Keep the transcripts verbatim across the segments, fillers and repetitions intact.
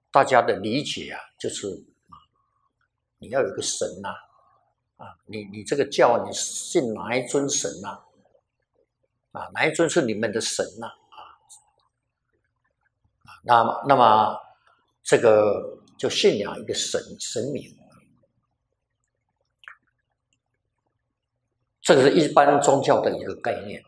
大家的理解啊，就是你要有一个神呐、啊，啊，你你这个教你信哪一尊神呐、啊？啊，哪一尊是你们的神呐、啊？啊，那那么这个就信仰一个神神明，这个是一般宗教的一个概念。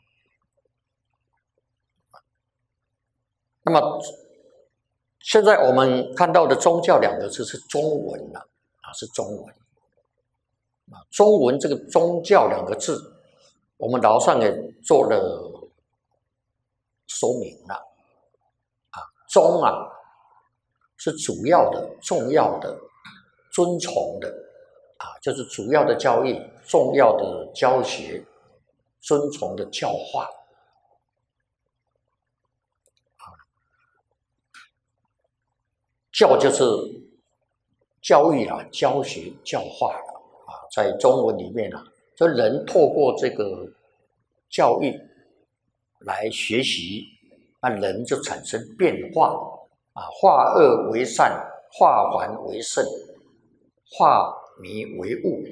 那么现在我们看到的宗教两个字是中文了啊，是中文啊，中文这个宗教两个字，我们老上也做了说明了啊，宗啊是主要的、重要的、尊崇的啊，就是主要的教义、重要的教学、尊崇的教化。教就是教育啦、教学、教化啦啊，在中文里面啊，就人透过这个教育来学习，那人就产生变化啊，化恶为善，化繁为圣，化迷为悟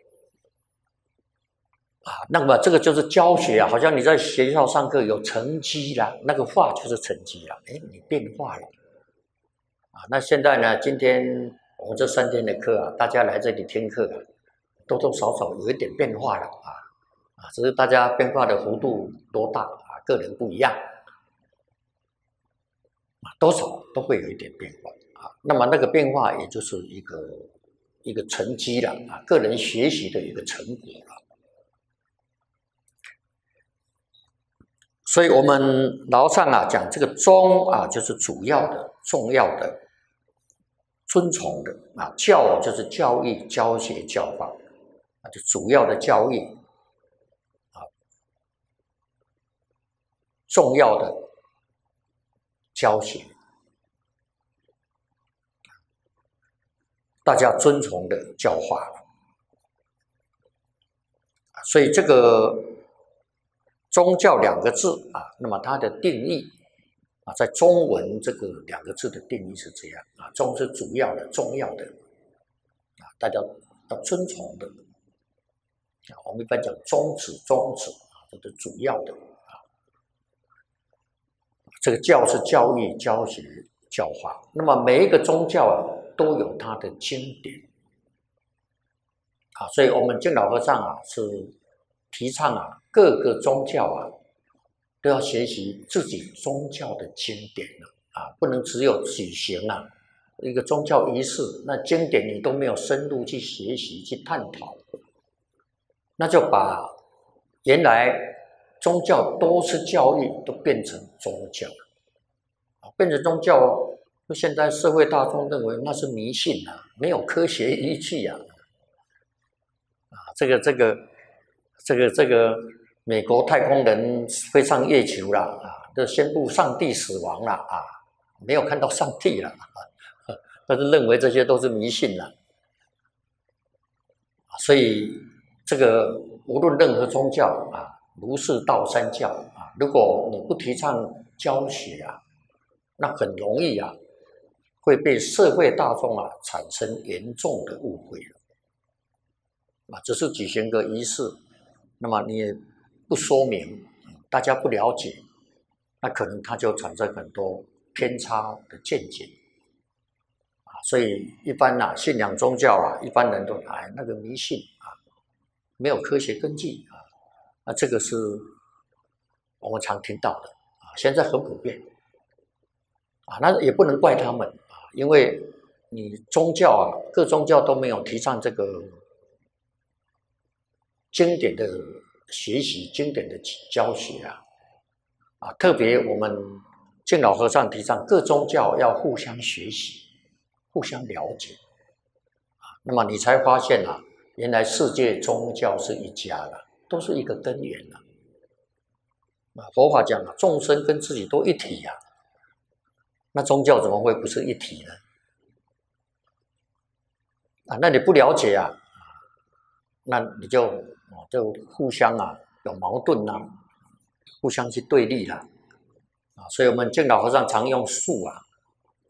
啊。那么这个就是教学啊，好像你在学校上课有成绩啦，那个化就是成绩啦，哎，你变化了。啊，那现在呢？今天我们这三天的课啊，大家来这里听课啊，多多少少有一点变化了啊啊，只是大家变化的幅度多大啊，个人不一样啊，多少都会有一点变化啊。那么那个变化也就是一个一个成绩了啊，个人学习的一个成果了。所以我们老上啊讲这个宗啊，就是主要的、重要的。尊崇的啊，教就是教育、教学、教化啊，就主要的教育啊，重要的教学，大家尊崇的教化。所以这个宗教两个字啊，那么它的定义啊，在中文这个两个字的定义是这样啊，宗是主要的、重要的啊，大家要尊崇的啊。我们一般讲宗旨、宗旨啊，这是主要的啊。这个教是教育、教学、教化。那么每一个宗教啊，都有它的经典啊，所以我们敬老和尚啊，是提倡啊，各个宗教啊。都要学习自己宗教的经典啊，不能只有举行啊一个宗教仪式，那经典你都没有深入去学习、去探讨，那就把原来宗教都是教育，都变成宗教啊，变成宗教，现在社会大众认为那是迷信啊，没有科学依据啊，啊，这个这个这个这个。美国太空人飞上月球了啊，就宣布上帝死亡了啊，没有看到上帝了，但是认为这些都是迷信了。所以这个无论任何宗教啊，儒释道三教啊，如果你不提倡教学啊，那很容易啊会被社会大众啊产生严重的误会了啊，只是举行个仪式，那么你也不说明，大家不了解，那可能它就产生很多偏差的见解啊。所以一般啊，信仰宗教啊，一般人都哎那个迷信啊，没有科学根据啊，那这个是我们常听到的啊，现在很普遍啊，那也不能怪他们啊，因为你宗教啊，各宗教都没有提倡这个经典的。学习经典的教学啊，啊，特别我们敬老和尚提倡各宗教要互相学习、互相了解啊，那么你才发现啊，原来世界宗教是一家的，都是一个根源的啊。佛法讲啊，众生跟自己都一体啊，那宗教怎么会不是一体呢？啊，那你不了解啊，那你就。就互相啊有矛盾啊，互相去对立了啊，所以我们敬老和尚常用术啊